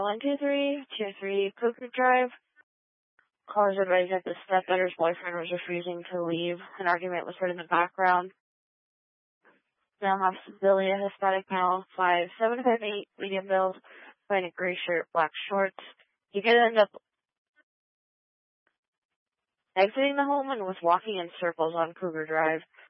12323 Cougar Drive. Callers advised that the stepdaughter's boyfriend was refusing to leave. An argument was heard in the background. Male have civility, Hispanic male, 5'7", 5'8", medium build, wearing a gray shirt, black shorts. He could end up exiting the home and was walking in circles on Cougar Drive.